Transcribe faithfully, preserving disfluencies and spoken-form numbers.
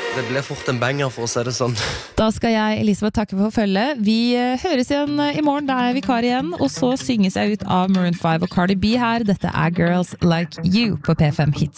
Det ble fort en banger for å si det sånn. Da skal jeg, Elisabeth, takke for følget. Vi høres igjen i morgen, da er jeg vikar igjen, og så synges jeg ut av Maroon five og Cardi B her. Dette er Girls Like You på P fem Hits.